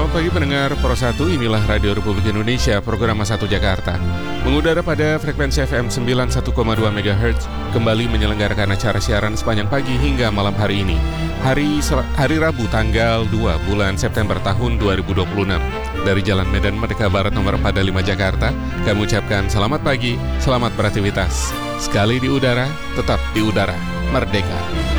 Selamat pagi pendengar Pro 1, inilah Radio Republik Indonesia, program 1 Jakarta. Mengudara pada frekuensi FM 91,2 MHz, kembali menyelenggarakan acara siaran sepanjang pagi hingga malam hari ini. Hari Rabu tanggal 2 bulan September tahun 2026. Dari Jalan Medan Merdeka Barat nomor 45 Jakarta, kami ucapkan selamat pagi, selamat beraktivitas. Sekali di udara, tetap di udara, merdeka.